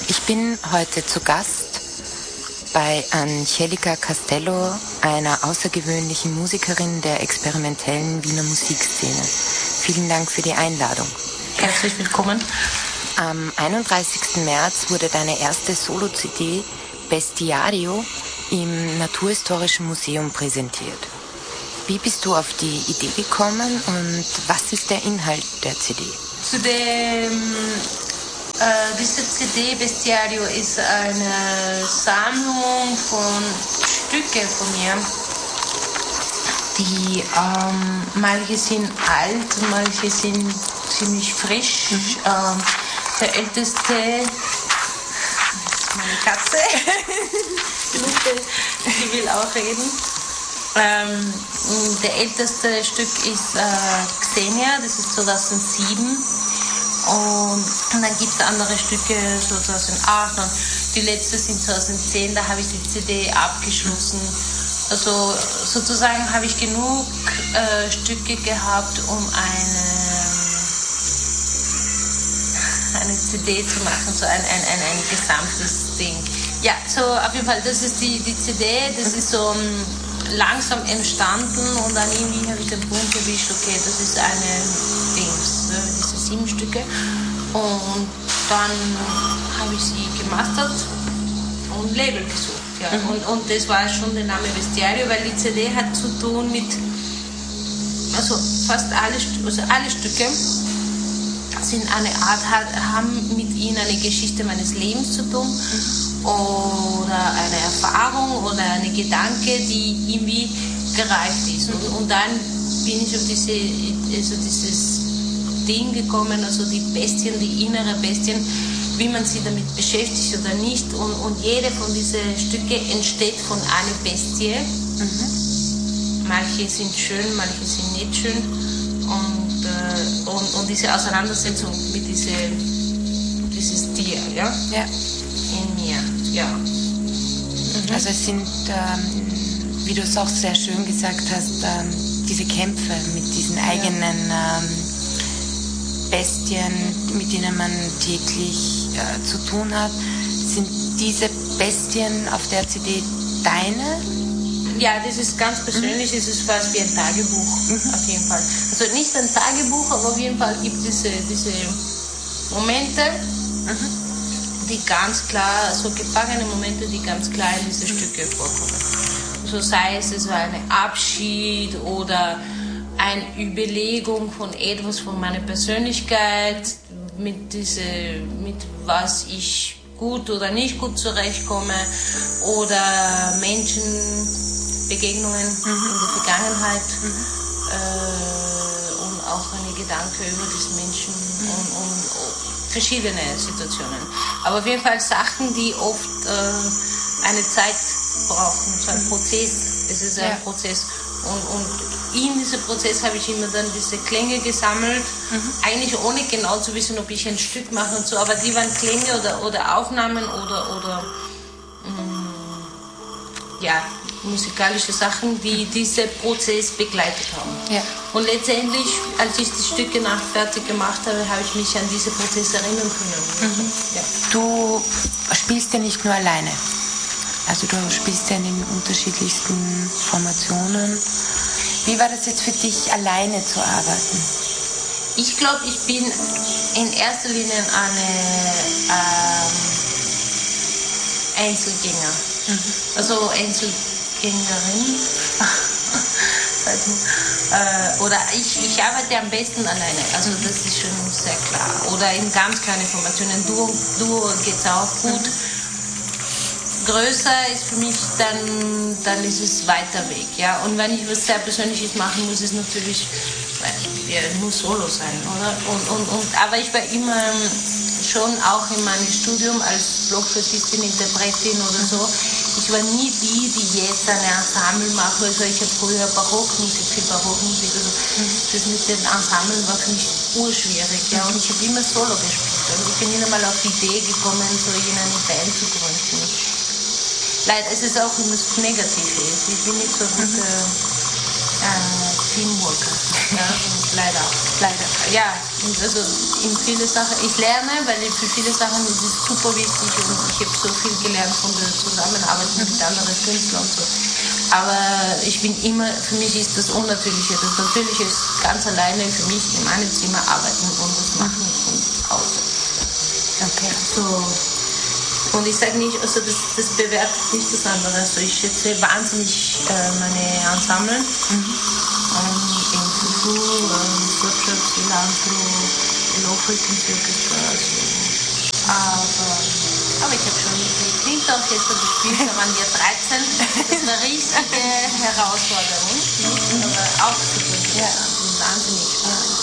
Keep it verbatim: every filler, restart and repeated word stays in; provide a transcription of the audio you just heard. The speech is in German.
Ich bin heute zu Gast bei Angelica Castello, einer außergewöhnlichen Musikerin der experimentellen Wiener Musikszene. Vielen Dank für die Einladung. Herzlich willkommen. Am einunddreißigsten März wurde deine erste Solo-C D Bestiario im Naturhistorischen Museum präsentiert. Wie bist du auf die Idee gekommen und was ist der Inhalt der C D? Zu dem, äh, diese C D Bestiario ist eine Sammlung von Stücken von mir, die ähm, manche sind alt, manche sind ziemlich frisch. Mhm. Ähm, der älteste, meine Katze, die will auch reden. Ähm, der älteste Stück ist äh, Xenia, das ist zweitausendsieben. Und, und dann gibt es andere Stücke, so zweitausendacht. Und die letzte sind zweitausendzehn, da habe ich die C D abgeschlossen. Also sozusagen habe ich genug äh, Stücke gehabt, um eine, eine C D zu machen, so ein, ein, ein, ein gesamtes Ding. Ja, so auf jeden Fall, das ist die, die C D, das ist so um, langsam entstanden und dann irgendwie habe ich den Punkt erwischt, okay, das ist eine Dings, diese sieben Stücke. Und dann habe ich sie gemastert und Label gesucht. Ja. Mhm. Und, und das war schon der Name Bestiario, weil die C D hat zu tun mit, also fast alle, also alle Stücke sind eine Art, haben mit ihnen eine Geschichte meines Lebens zu tun. Mhm. Oder eine Erfahrung oder eine Gedanke, die irgendwie gereift ist. Und, und dann bin ich auf diese, also dieses Ding gekommen, also die Bestien, die innere Bestien, wie man sie damit beschäftigt oder nicht. Und, und jede von diesen Stücken entsteht von einer Bestie. Mhm. Manche sind schön, manche sind nicht schön. Und, äh, und, und diese Auseinandersetzung mit diesem dieses Tier, ja? Ja. In mir, ja. Mhm. Also es sind, ähm, wie du es auch sehr schön gesagt hast, ähm, diese Kämpfe mit diesen eigenen ähm, Bestien, mit denen man täglich äh, zu tun hat. Sind diese Bestien auf der C D deine? Ja, das ist ganz persönlich, mhm. Das ist fast wie ein Tagebuch, mhm. Auf jeden Fall. Also nicht ein Tagebuch, aber auf jeden Fall gibt es diese, diese Momente, mhm. die ganz klar, so gefangene Momente, die ganz klar in diese Stücke vorkommen. So sei es, es war ein Abschied oder eine Überlegung von etwas von meiner Persönlichkeit, mit, diese, mit was ich gut oder nicht gut zurechtkomme oder Menschen, Begegnungen mhm. in der Vergangenheit mhm. äh, und auch eine Gedanke über das Menschen mhm. und, und verschiedene Situationen. Aber auf jeden Fall Sachen, die oft äh, eine Zeit brauchen, so ein Prozess. Es ist ein ja. Prozess. Und, und in diesem Prozess habe ich immer dann diese Klänge gesammelt, mhm. eigentlich ohne genau zu wissen, ob ich ein Stück mache und so, aber die waren Klänge oder, oder Aufnahmen oder, oder mh, ja, musikalische Sachen, die diesen Prozess begleitet haben. Ja. Und letztendlich, als ich die Stücke nach fertig gemacht habe, habe ich mich an diesen Prozess erinnern können. Mhm. Ja. Du spielst ja nicht nur alleine. Also du spielst ja in den unterschiedlichsten Formationen. Wie war das jetzt für dich, alleine zu arbeiten? Ich glaube, ich bin in erster Linie eine ähm, Einzelgänger. Mhm. Also Einzelgängerin. äh, oder ich, ich arbeite am besten alleine. Also das ist schon sehr klar. Oder in ganz kleinen Formationen. Duo, Duo geht es auch gut. Mhm. Größer ist für mich, dann, dann ist es weiter weg. Ja? Und wenn ich was sehr Persönliches machen muss, ist natürlich, ja, muss Solo sein, oder? Und, und, und, aber ich war immer schon auch in meinem Studium als Blockflötistin, Interpretin oder so, ich war nie die, die jetzt eine Ensemble macht. Also ich habe früher Barockmusik, viel Barockmusik, also das mit den Ensemble war für mich urschwierig. Ja? Und ich habe immer Solo gespielt. Also ich bin nicht einmal auf die Idee gekommen, so in eine Band zu gründen. Leider, es ist auch immer das Negative. Ich bin nicht so gut äh, äh, Teamworker. Ja, und leider. Leider. Ja, und also in viele Sachen, ich lerne, weil für viele Sachen ist es super wichtig und ich habe so viel gelernt von der Zusammenarbeit mit anderen Künstlern und so. Aber ich bin immer, für mich ist das Unnatürliche. Das Natürliche ist ganz alleine für mich in meinem Zimmer arbeiten und das machen und aus. Okay. So. Und ich sage nicht, also das, das bewertet nicht das andere. Also ich schätze wahnsinnig äh, meine Ensemble. Mhm. Ähm, in Fufu, ähm, Slipshot, Cilantro, Low Frequency Orchestra. Also. Aber, aber ich habe schon mit Klinkerorchester gespielt, da waren wir dreizehn. Das ist eine riesige Herausforderung. Mhm. Aber auch super. Ja. Wahnsinnig spannend.